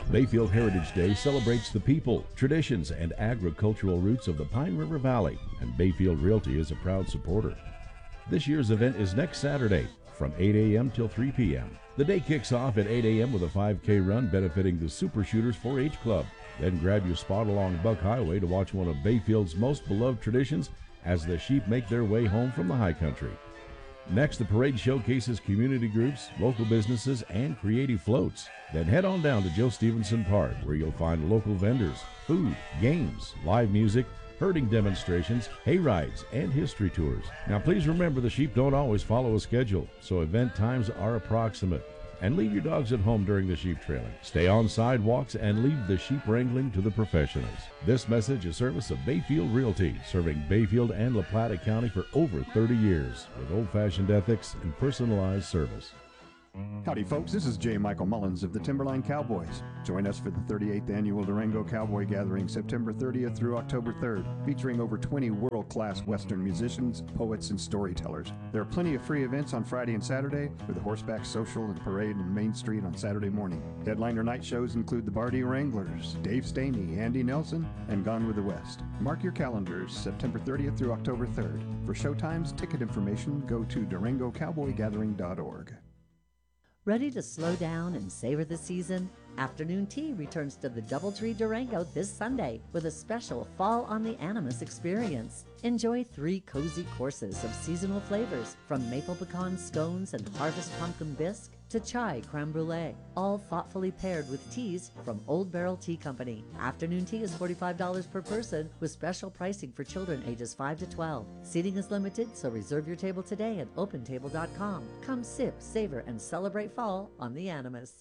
Bayfield Heritage Day celebrates the people, traditions, and agricultural roots of the Pine River Valley, and Bayfield Realty is a proud supporter. This year's event is next Saturday from 8 a.m. till 3 p.m. The day kicks off at 8 a.m. with a 5K run benefiting the Super Shooters 4-H Club. Then grab your spot along Buck Highway to watch one of Bayfield's most beloved traditions as the sheep make their way home from the high country. Next, the parade showcases community groups, local businesses, and creative floats. Then head on down to Joe Stevenson Park, where you'll find local vendors, food, games, live music, herding demonstrations, hay rides, and history tours. Now please remember the sheep don't always follow a schedule, so event times are approximate. And leave your dogs at home during the sheep trailing. Stay on sidewalks and leave the sheep wrangling to the professionals. This message is service of Bayfield Realty, serving Bayfield and La Plata County for over 30 years with old-fashioned ethics and personalized service. Howdy folks, this is J. Michael Mullins of the Timberline Cowboys. Join us for the 38th Annual Durango Cowboy Gathering September 30th through October 3rd, featuring over 20 world-class Western musicians, poets, and storytellers. There are plenty of free events on Friday and Saturday, with a horseback social and parade on Main Street on Saturday morning. Headliner night shows include the Bardi Wranglers, Dave Staney, Andy Nelson, and Gone with the West. Mark your calendars, September 30th through October 3rd. For showtimes, ticket information, go to DurangoCowboyGathering.org. Ready to slow down and savor the season? Afternoon Tea returns to the Doubletree Durango this Sunday with a special Fall on the Animus experience. Enjoy 3 cozy courses of seasonal flavors, from maple pecan scones and harvest pumpkin bisque to chai creme brulee, all thoughtfully paired with teas from Old Barrel Tea Company. Afternoon Tea is $45 per person with special pricing for children ages 5 to 12. Seating is limited, so reserve your table today at OpenTable.com. Come sip, savor, and celebrate fall on the Animus.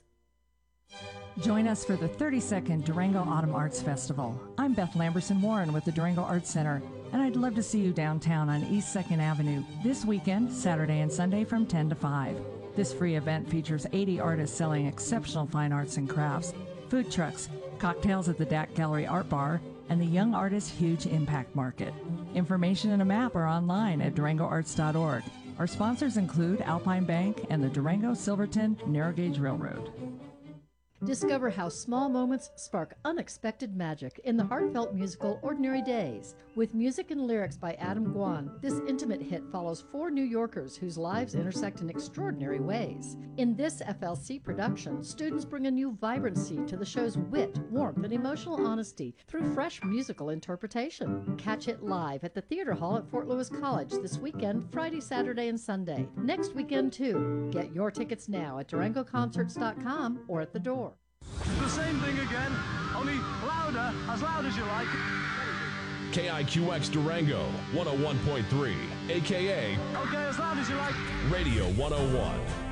Join us for the 32nd Durango Autumn Arts Festival. I'm Beth Lamberson Warren with the Durango Arts Center, and I'd love to see you downtown on East 2nd Avenue this weekend, Saturday and Sunday from 10 to 5. This free event features 80 artists selling exceptional fine arts and crafts, food trucks, cocktails at the DAC Gallery Art Bar, and the Young Artists Huge Impact Market. Information and a map are online at durangoarts.org. Our sponsors include Alpine Bank and the Durango Silverton Narrow Gauge Railroad. Discover how small moments spark unexpected magic in the heartfelt musical Ordinary Days. With music and lyrics by Adam Guan, this intimate hit follows 4 New Yorkers whose lives intersect in extraordinary ways. In this FLC production, students bring a new vibrancy to the show's wit, warmth, and emotional honesty through fresh musical interpretation. Catch it live at the Theater Hall at Fort Lewis College this weekend, Friday, Saturday, and Sunday. Next weekend, too. Get your tickets now at DurangoConcerts.com or at the door. The same thing again, only louder, as loud as you like. KIQX Durango, 101.3, a.k.a. Okay, as loud as you like. Radio 101.